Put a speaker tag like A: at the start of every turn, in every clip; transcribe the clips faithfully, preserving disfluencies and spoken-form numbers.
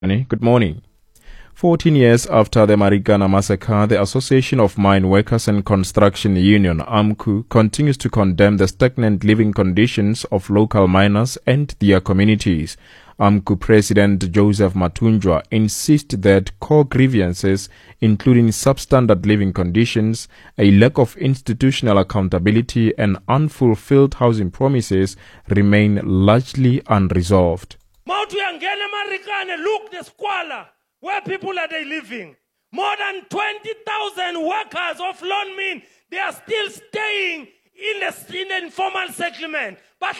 A: Good morning. fourteen years after the Marikana massacre, the Association of Mine Workers and Construction Union, AMCU, continues to condemn the stagnant living conditions of local miners and their communities. AMCU President Joseph Matunjwa insists that core grievances, including substandard living conditions, a lack of institutional accountability, and unfulfilled housing promises, remain largely unresolved.
B: Look, the squalor where people are they living. More than twenty thousand workers of loan mean they are still staying in the, in the informal settlement.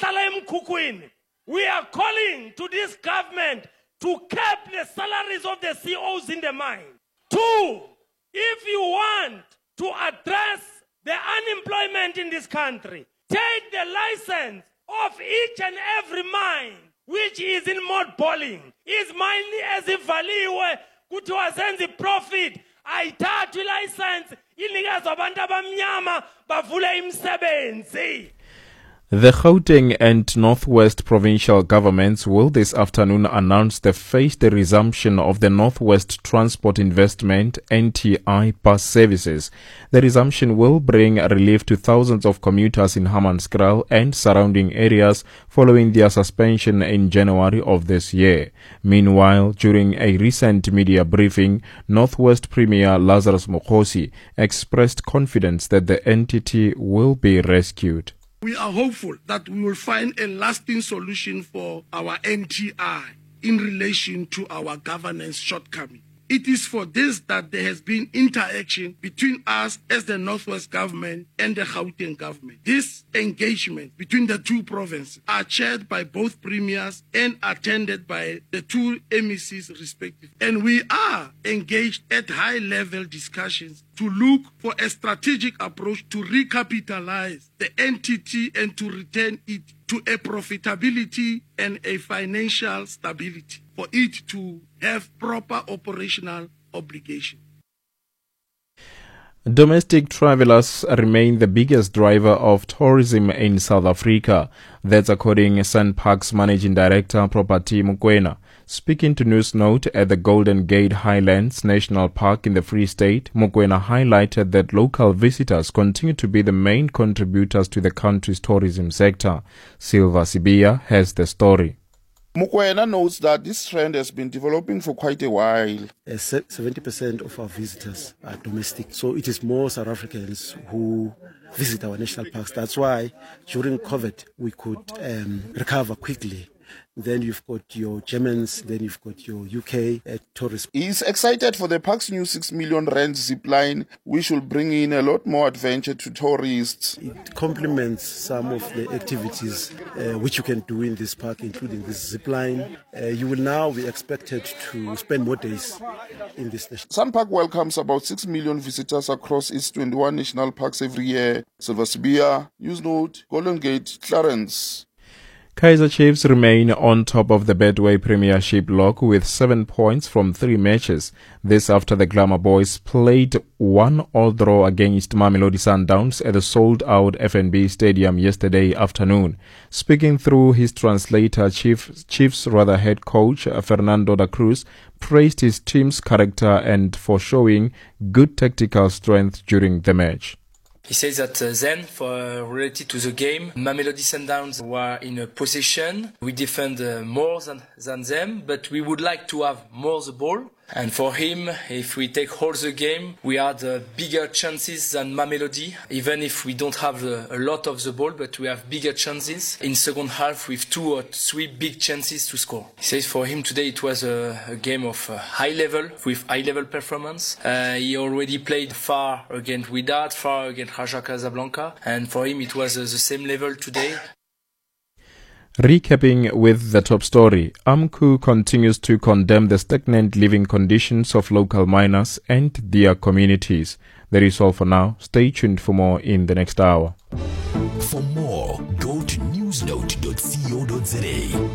B: We are calling to this government to cap the salaries of the C Os in the mine. Two, if you want to address the unemployment in this country, take the license of each and every mine which is in mothballing, is mainly as if valiwe kuti wazenzi profit ayithathu license inikezwe abantu abamnyama bavule imisebenzi.
A: The Gauteng and Northwest provincial governments will this afternoon announce the phased resumption of the Northwest Transport Investment N T I bus services. The resumption will bring relief to thousands of commuters in Hammanskraal and surrounding areas following their suspension in January of this year. Meanwhile, during a recent media briefing, Northwest Premier Lazarus Mokgosi expressed confidence that the entity will be rescued.
C: We are hopeful that we will find a lasting solution for our N T I in relation to our governance shortcoming. It is for this that there has been interaction between us as the Northwest government and the Gauteng government. This engagement between the two provinces are chaired by both premiers and attended by the two M E Cs respectively. And we are engaged at high-level discussions to look for a strategic approach to recapitalize the entity and to return it to a profitability and a financial stability for it to have proper operational obligation.
A: Domestic travelers remain the biggest driver of tourism in South Africa. That's according to SANParks Managing Director Property Mokoena. Speaking to Newsnote at the Golden Gate Highlands National Park in the Free State, Mokoena highlighted that local visitors continue to be the main contributors to the country's tourism sector. Silva Sibia has the story.
D: Mokoena notes that this trend has been developing for quite a while.
E: Uh, seventy percent of our visitors are domestic, so it is more South Africans who visit our national parks. That's why during COVID we could um, recover quickly. Then you've got your Germans, then you've got your U K uh, tourists.
D: He's excited for the park's new six million rand zipline, which will bring in a lot more adventure to tourists.
E: It complements some of the activities uh, which you can do in this park, including this zipline. Uh, you will now be expected to spend more days in this nation.
D: SANParks welcomes about six million visitors across its twenty-one national parks every year. Silva Sibia, Newsnote, Golden Gate, Clarence.
A: Kaizer Chiefs remain on top of the Betway Premiership log with seven points from three matches. This after the Glamour Boys played one-all draw against Mamelodi Sundowns at the sold-out F N B Stadium yesterday afternoon. Speaking through his translator, Chief, Chiefs rather head coach Fernando da Cruz praised his team's character and for showing good tactical strength during the match.
F: He says that uh, then, for uh, related to the game, Mamelodi Sundowns were in a possession. We defend uh, more than, than them, but we would like to have more the ball. And for him, if we take whole the game, we had uh, bigger chances than Mamelodi, even if we don't have uh, a lot of the ball, but we have bigger chances in second half with two or three big chances to score. He says for him today it was a, a game of uh, high level, with high level performance. Uh, he already played far against Wydad, far against Raja Casablanca, and for him it was uh, the same level today.
A: Recapping with the top story, AMCU continues to condemn the stagnant living conditions of local miners and their communities. That is all for now. Stay tuned for more in the next hour.
G: For more, go to newsnote dot co dot za.